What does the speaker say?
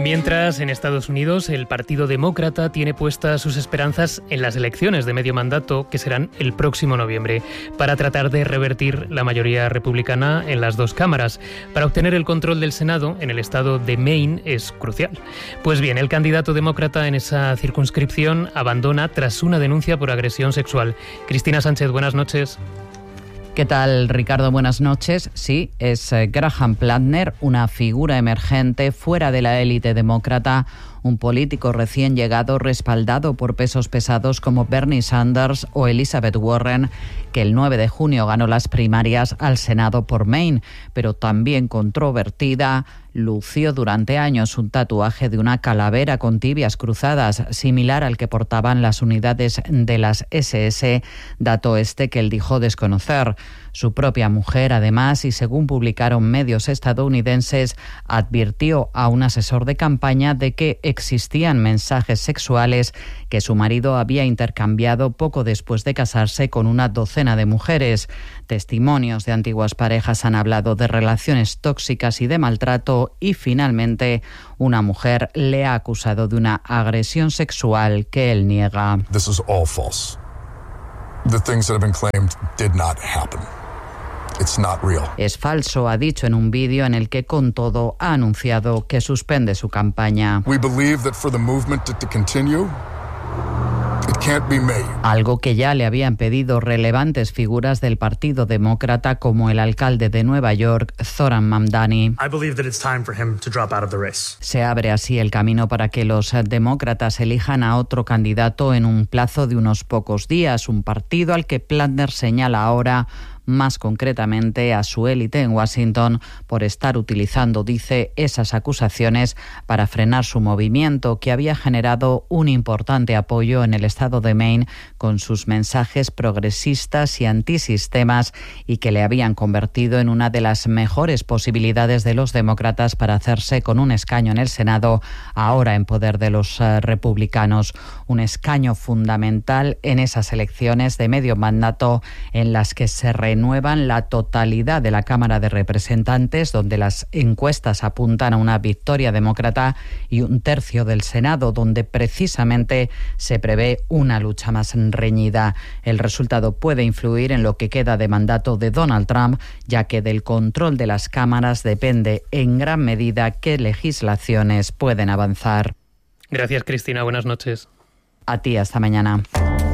Mientras, en Estados Unidos, el Partido Demócrata tiene puestas sus esperanzas en las elecciones de medio mandato, que serán el próximo noviembre, para tratar de revertir la mayoría republicana en las dos cámaras. Para obtener el control del Senado en el estado de Maine es crucial. Pues bien, el candidato demócrata en esa circunscripción abandona tras una denuncia por agresión sexual. Cristina Sánchez, buenas noches. ¿Qué tal, Ricardo? Buenas noches. Sí, es Graham Plantner, una figura emergente fuera de la élite demócrata, un político recién llegado respaldado por pesos pesados como Bernie Sanders o Elizabeth Warren, que el 9 de junio ganó las primarias al Senado por Maine, pero también controvertida. Lució durante años un tatuaje de una calavera con tibias cruzadas, similar al que portaban las unidades de las SS, dato que él dijo desconocer. Su propia mujer, además, y según publicaron medios estadounidenses, advirtió a un asesor de campaña de que existían mensajes sexuales que su marido había intercambiado poco después de casarse con una docena de mujeres. Testimonios de antiguas parejas han hablado de relaciones tóxicas y de maltrato, y finalmente una mujer le ha acusado de una agresión sexual que él niega. This is all false. The things that have been claimed did not happen. It's not real. Es falso, ha dicho en un vídeo en el que, con todo, ha anunciado que suspende su campaña. We believe that for the movement to continue, it can't be me. Algo que ya le habían pedido relevantes figuras del Partido Demócrata, como el alcalde de Nueva York, Zoran Mamdani. I believe that it's time for him to drop out of the race. Se abre así el camino para que los demócratas elijan a otro candidato en un plazo de unos pocos días, un partido al que Plantner señala ahora más concretamente a su élite en Washington por estar utilizando, dice, esas acusaciones para frenar su movimiento, que había generado un importante apoyo en el estado de Maine con sus mensajes progresistas y antisistemas, y que le habían convertido en una de las mejores posibilidades de los demócratas para hacerse con un escaño en el Senado, ahora en poder de los republicanos. Un escaño fundamental en esas elecciones de medio mandato en las que se renuevan la totalidad de la Cámara de Representantes, donde las encuestas apuntan a una victoria demócrata, y un tercio del Senado, donde precisamente se prevé una lucha más reñida. El resultado puede influir en lo que queda de mandato de Donald Trump, ya que del control de las cámaras depende en gran medida qué legislaciones pueden avanzar. Gracias, Cristina. Buenas noches. A ti, hasta mañana.